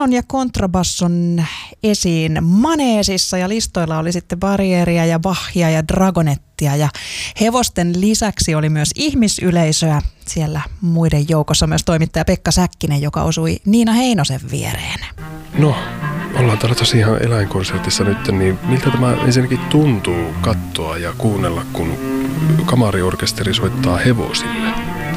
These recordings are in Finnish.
ja kontrabasson esiin Maneesissa ja listoilla oli sitten Barrieria ja Bachia ja Dragonettia ja hevosten lisäksi oli myös ihmisyleisöä. Siellä muiden joukossa myös toimittaja Pekka Säkkinen, joka osui Niina Heinosen viereen. No, ollaan täällä tosiaan eläinkonsertissa nyt, niin miltä tämä ensinnäkin tuntuu katsoa ja kuunnella, kun kamariorkesteri soittaa hevosille?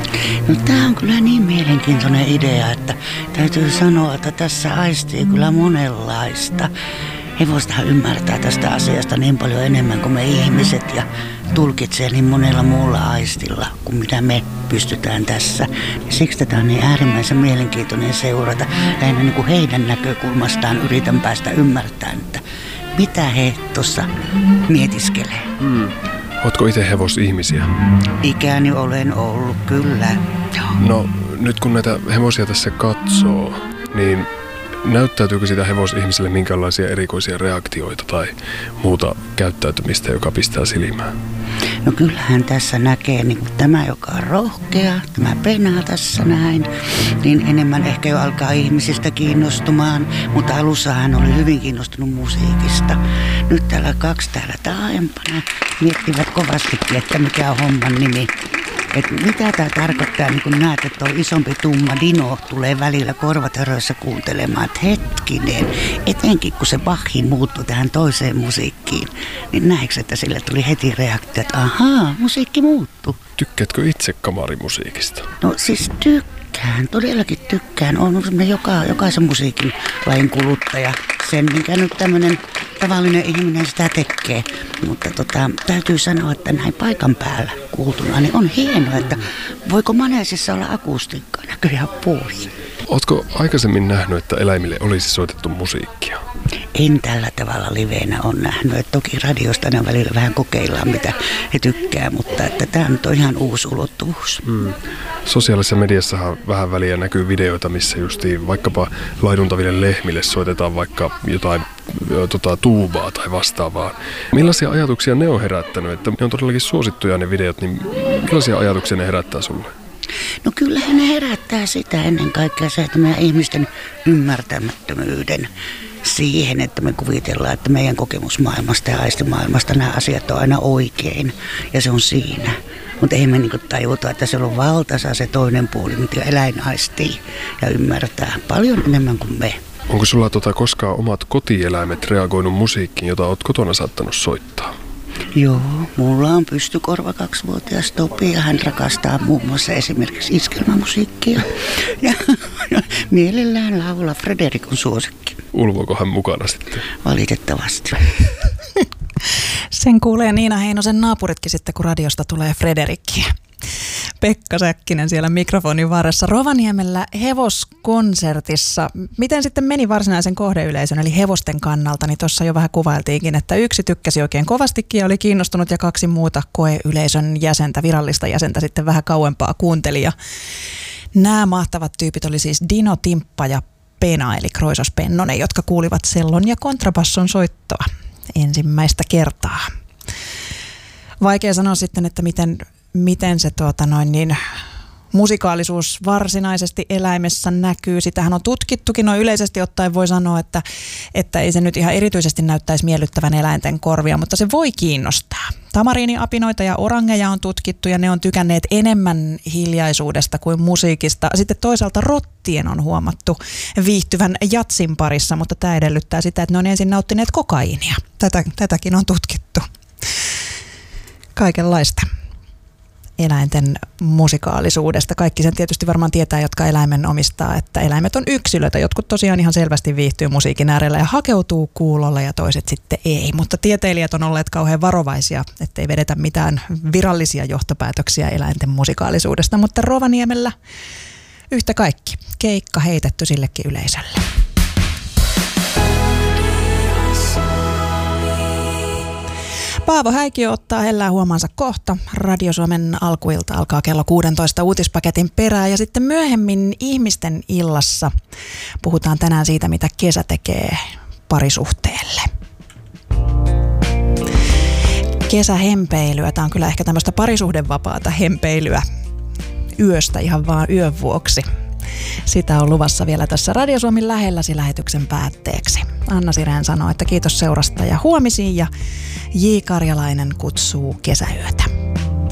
No tämä on kyllä niin mielenkiintoinen idea, että täytyy sanoa, että tässä aistii kyllä monenlaista. Hevostahan ymmärtää tästä asiasta niin paljon enemmän kuin me ihmiset ja tulkitsee niin monella muulla aistilla kuin mitä me pystytään tässä. Ja siksi tätä on niin äärimmäisen mielenkiintoinen seurata. Lähinnä niin kuin heidän näkökulmastaan yritän päästä ymmärtämään, että mitä he tuossa mietiskelee. Ootko itse hevosihmisiä? Ikäni olen ollut, kyllä. No, nyt kun näitä hevosia tässä katsoo, niin näyttäytyykö sitä hevosihmiselle minkälaisia erikoisia reaktioita tai muuta käyttäytymistä, joka pistää silmään? No kyllähän tässä näkee niin kuin tämä, joka on rohkea, tämä penaa tässä näin, niin enemmän ehkä jo alkaa ihmisistä kiinnostumaan, mutta alussa hän oli hyvin kiinnostunut musiikista. Nyt täällä kaksi täällä taaempana miettivät kovastikin, että mikä on homman nimi. Että mitä tämä tarkoittaa, niin kun näet, että on isompi tumma dino tulee välillä korvatöröissä kuuntelemaan, että hetkinen, etenkin kun se Bachi muuttui tähän toiseen musiikkiin, niin näetkö, että sille tuli heti reaktio, että ahaa, musiikki muuttui. Tykkäätkö itse kamarimusiikista? No siis tykkään, todellakin tykkään. Olen jokaisen musiikin lajin kuluttaja. Sen, mikä nyt tämmöinen tavallinen ihminen sitä tekee. Mutta täytyy sanoa, että näin paikan päällä kuultuna, niin on hienoa, että voiko Maneesissa olla akustiikkaa näköjään puoli. Ootko aikaisemmin nähnyt, että eläimille olisi soitettu musiikkia? En tällä tavalla liveenä on nähnyt. Että toki radiosta aina välillä vähän kokeillaan, mitä he tykkää, mutta että tämä nyt on ihan uusi ulottuvuus. Sosiaalisessa mediassahan vähän väliä näkyy videoita, missä justiin vaikkapa laiduntaville lehmille soitetaan vaikka jotain tuubaa tai vastaavaa. Millaisia ajatuksia ne on herättänyt? Että ne on todellakin suosittuja ne videot, niin millaisia ajatuksia ne herättää sulle? No kyllähän ne herättää sitä ennen kaikkea se, että meidän ihmisten ymmärtämättömyyden siihen, että me kuvitellaan, että meidän kokemusmaailmasta ja aistimaailmasta nämä asiat on aina oikein ja se on siinä. Mutta ei me niinku tajuta, että se on valtaisa se toinen puoli, mitä eläin aistii ja ymmärtää paljon enemmän kuin me. Onko sulla koskaan omat kotieläimet reagoinut musiikkiin, jota oot kotona saattanut soittaa? Joo, mulla on pystykorva 2-vuotias Topi ja hän rakastaa muun muassa esimerkiksi iskelmämusiikkia. Ja mielellään laulaa Frederikon suosikki. Ulvoiko hän mukana sitten? Valitettavasti. Sen kuulee Niina Heinosen naapuritkin sitten, kun radiosta tulee Frederikkiä. Pekka Säkkinen siellä mikrofonin varressa Rovaniemellä hevoskonsertissa. Miten sitten meni varsinaisen kohdeyleisön eli hevosten kannalta, niin tuossa jo vähän kuvailtiinkin, että yksi tykkäsi oikein kovastikin ja oli kiinnostunut ja kaksi muuta koeyleisön jäsentä, virallista jäsentä sitten vähän kauempaa kuunteli. Ja nämä mahtavat tyypit oli siis Dino, Timppa ja Pena eli Kroisos Pennonen, jotka kuulivat sellon ja kontrabasson soittoa ensimmäistä kertaa. Vaikea sanoa sitten, että miten se musikaalisuus varsinaisesti eläimessä näkyy. Sitähän on tutkittukin. No yleisesti ottaen voi sanoa, että ei se nyt ihan erityisesti näyttäisi miellyttävän eläinten korvia, mutta se voi kiinnostaa. Tamariiniapinoita ja orangeja on tutkittu ja ne on tykänneet enemmän hiljaisuudesta kuin musiikista. Sitten toisaalta rottien on huomattu viihtyvän jatsin parissa, mutta tämä edellyttää sitä, että ne on ensin nauttineet kokaiinia. Tätäkin on tutkittu. Kaikenlaista eläinten musikaalisuudesta. Kaikki sen tietysti varmaan tietää, jotka eläimen omistaa, että eläimet on yksilöitä. Jotkut tosiaan ihan selvästi viihtyy musiikin äärellä ja hakeutuu kuulolle ja toiset sitten ei. Mutta tieteilijät on olleet kauhean varovaisia, ettei vedetä mitään virallisia johtopäätöksiä eläinten musikaalisuudesta. Mutta Rovaniemellä yhtä kaikki. Keikka heitetty sillekin yleisölle. Paavo Häikiö ottaa hellää huomansa kohta. Radio Suomen alkuilta alkaa kello 16 uutispaketin perään ja sitten myöhemmin ihmisten illassa puhutaan tänään siitä, mitä kesä tekee parisuhteelle. Kesähempeilyä, tämä on kyllä ehkä tämmöistä parisuhdevapaata hempeilyä yöstä ihan vaan yön vuoksi. Sitä on luvassa vielä tässä Radio Suomen lähelläsi lähetyksen päätteeksi. Anna Sireen sanoo, että kiitos seurasta ja huomisiin, ja J. Karjalainen kutsuu kesäyötä.